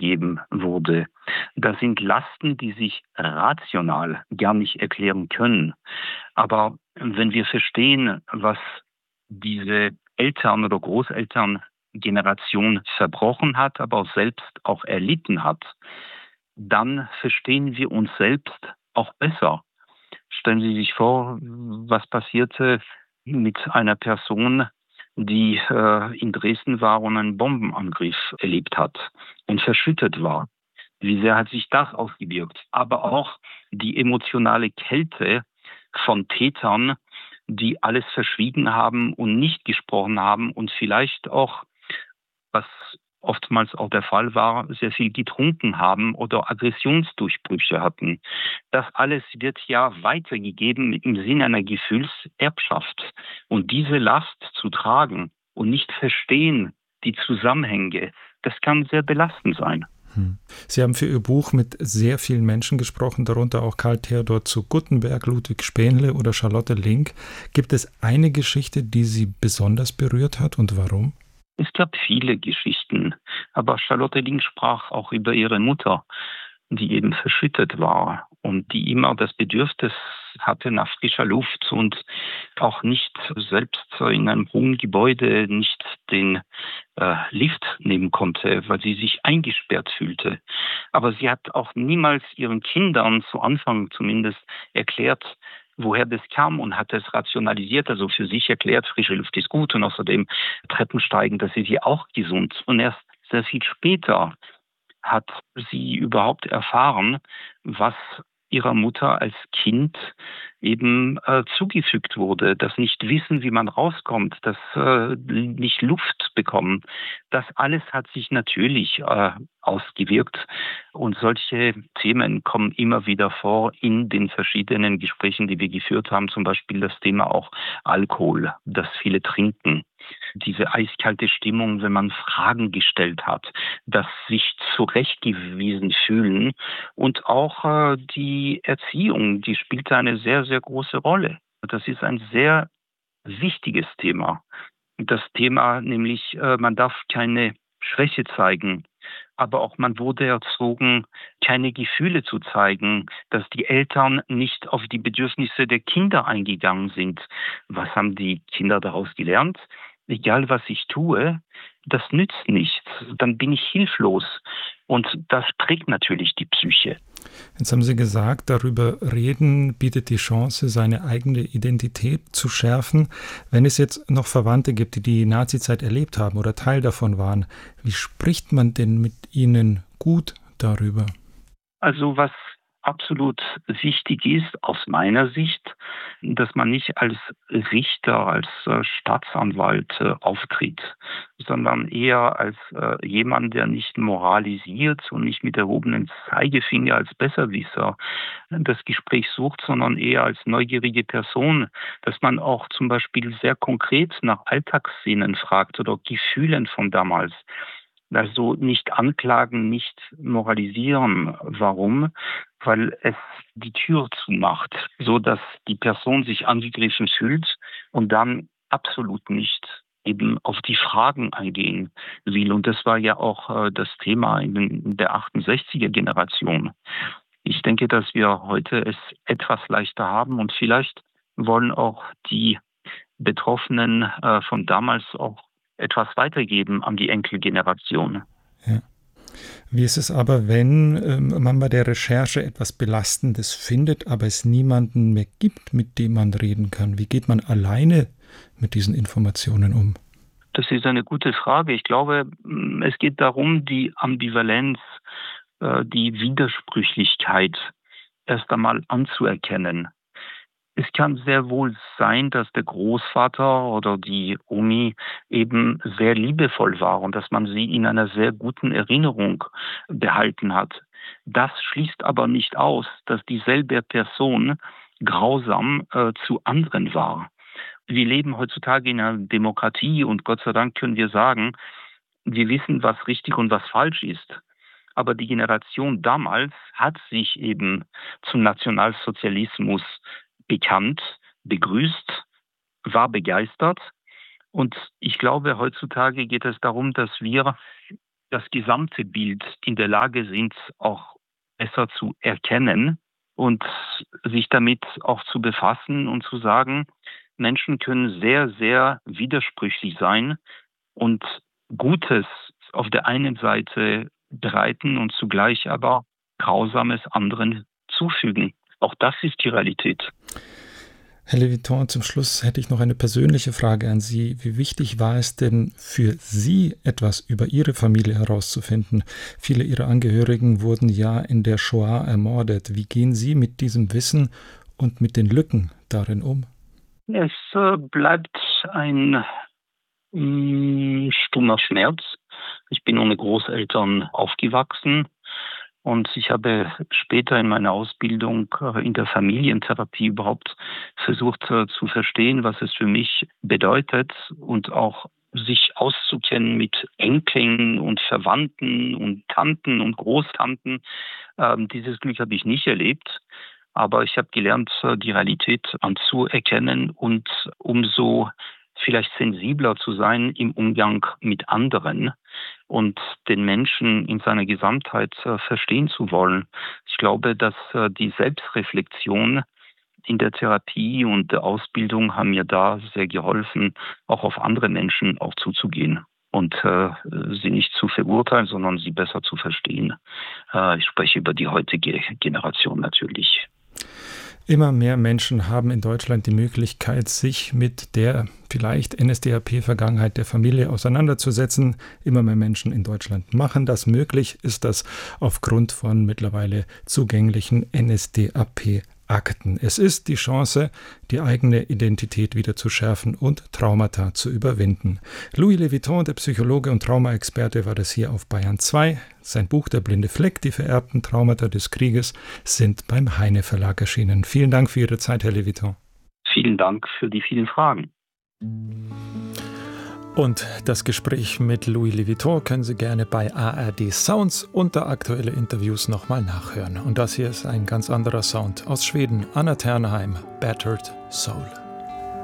gegeben wurde. Das sind Lasten, die sich rational gar nicht erklären können. Aber wenn wir verstehen, was diese Eltern- oder Großelterngeneration verbrochen hat, aber selbst auch erlitten hat, dann verstehen wir uns selbst auch besser. Stellen Sie sich vor, was passierte mit einer Person, die in Dresden war und einen Bombenangriff erlebt hat und verschüttet war. Wie sehr hat sich das ausgewirkt? Aber auch die emotionale Kälte von Tätern, die alles verschwiegen haben und nicht gesprochen haben und vielleicht auch, was oftmals auch der Fall war, sehr viel getrunken haben oder Aggressionsdurchbrüche hatten. Das alles wird ja weitergegeben im Sinne einer Gefühlserbschaft. Und diese Last zu tragen und nicht verstehen die Zusammenhänge, das kann sehr belastend sein. Sie haben für Ihr Buch mit sehr vielen Menschen gesprochen, darunter auch Karl Theodor zu Guttenberg, Ludwig Spaenle oder Charlotte Link. Gibt es eine Geschichte, die Sie besonders berührt hat und warum? Es gab viele Geschichten, aber Charlotte Link sprach auch über ihre Mutter, die eben verschüttet war und die immer das Bedürfnis hatte nach frischer Luft und auch nicht selbst in einem hohen Gebäude nicht den Lift nehmen konnte, weil sie sich eingesperrt fühlte. Aber sie hat auch niemals ihren Kindern, zu Anfang zumindest, erklärt, woher das kam und hat es rationalisiert, also für sich erklärt, frische Luft ist gut und außerdem Treppensteigen, das ist ja auch gesund. Und erst sehr viel später hat sie überhaupt erfahren, was ihrer Mutter als Kind eben zugefügt wurde. Das Nicht-Wissen, wie man rauskommt, das nicht Luft bekommen. Das alles hat sich natürlich ausgewirkt. Und solche Themen kommen immer wieder vor in den verschiedenen Gesprächen, die wir geführt haben. Zum Beispiel das Thema auch Alkohol, das viele trinken. Diese eiskalte Stimmung, wenn man Fragen gestellt hat, das sich zurechtgewiesen fühlen und auch die Erziehung, die spielt eine sehr, sehr große Rolle. Das ist ein sehr wichtiges Thema. Das Thema nämlich, man darf keine Schwäche zeigen, aber auch man wurde erzogen, keine Gefühle zu zeigen, dass die Eltern nicht auf die Bedürfnisse der Kinder eingegangen sind. Was haben die Kinder daraus gelernt? Egal was ich tue, das nützt nichts. Dann bin ich hilflos. Und das prägt natürlich die Psyche. Jetzt haben Sie gesagt, darüber reden bietet die Chance, seine eigene Identität zu schärfen. Wenn es jetzt noch Verwandte gibt, die die Nazizeit erlebt haben oder Teil davon waren, wie spricht man denn mit ihnen gut darüber? Also was absolut wichtig ist aus meiner Sicht, dass man nicht als Richter, als Staatsanwalt auftritt, sondern eher als jemand, der nicht moralisiert und nicht mit erhobenem Zeigefinger als Besserwisser das Gespräch sucht, sondern eher als neugierige Person, dass man auch zum Beispiel sehr konkret nach Alltagsszenen fragt oder Gefühlen von damals. Also nicht anklagen, nicht moralisieren. Warum? Weil es die Tür zumacht, so dass die Person sich angegriffen fühlt und dann absolut nicht eben auf die Fragen eingehen will. Und das war ja auch das Thema in der 68er-Generation. Ich denke, dass wir heute es etwas leichter haben und vielleicht wollen auch die Betroffenen von damals auch etwas weitergeben an die Enkelgeneration. Ja. Wie ist es aber, wenn man bei der Recherche etwas Belastendes findet, aber es niemanden mehr gibt, mit dem man reden kann? Wie geht man alleine mit diesen Informationen um? Das ist eine gute Frage. Ich glaube, es geht darum, die Ambivalenz, die Widersprüchlichkeit erst einmal anzuerkennen. Es kann sehr wohl sein, dass der Großvater oder die Omi eben sehr liebevoll war und dass man sie in einer sehr guten Erinnerung behalten hat. Das schließt aber nicht aus, dass dieselbe Person grausam zu anderen war. Wir leben heutzutage in einer Demokratie und Gott sei Dank können wir sagen, wir wissen, was richtig und was falsch ist. Aber die Generation damals hat sich eben zum Nationalsozialismus bekannt, begrüßt, war begeistert. Und ich glaube, heutzutage geht es darum, dass wir das gesamte Bild in der Lage sind, auch besser zu erkennen und sich damit auch zu befassen und zu sagen, Menschen können sehr, sehr widersprüchlich sein und Gutes auf der einen Seite bereiten und zugleich aber Grausames anderen zufügen. Auch das ist die Realität. Herr Leviton, zum Schluss hätte ich noch eine persönliche Frage an Sie. Wie wichtig war es denn für Sie, etwas über Ihre Familie herauszufinden? Viele Ihrer Angehörigen wurden ja in der Shoah ermordet. Wie gehen Sie mit diesem Wissen und mit den Lücken darin um? Es bleibt ein stummer Schmerz. Ich bin ohne Großeltern aufgewachsen. Und ich habe später in meiner Ausbildung in der Familientherapie überhaupt versucht zu verstehen, was es für mich bedeutet und auch sich auszukennen mit Enkeln und Verwandten und Tanten und Großtanten. Dieses Glück habe ich nicht erlebt. Aber ich habe gelernt, die Realität anzuerkennen und umso vielleicht sensibler zu sein im Umgang mit anderen und den Menschen in seiner Gesamtheit verstehen zu wollen. Ich glaube, dass die Selbstreflexion in der Therapie und der Ausbildung haben mir da sehr geholfen, auch auf andere Menschen auch zuzugehen und sie nicht zu verurteilen, sondern sie besser zu verstehen. Ich spreche über die heutige Generation natürlich. Immer mehr Menschen haben in Deutschland die Möglichkeit, sich mit der vielleicht NSDAP-Vergangenheit der Familie auseinanderzusetzen. Immer mehr Menschen in Deutschland machen das. Möglich ist das aufgrund von mittlerweile zugänglichen NSDAP-Akten. Es ist die Chance, die eigene Identität wieder zu schärfen und Traumata zu überwinden. Louis Leviton, der Psychologe und Traumaexperte, war das hier auf Bayern 2. Sein Buch Der blinde Fleck, die vererbten Traumata des Krieges, sind beim Heine Verlag erschienen. Vielen Dank für Ihre Zeit, Herr Leviton. Vielen Dank für die vielen Fragen. Und das Gespräch mit Louis Leviton können Sie gerne bei ARD Sounds unter aktuelle Interviews nochmal nachhören. Und das hier ist ein ganz anderer Sound aus Schweden, Anna Ternheim, Battered Soul.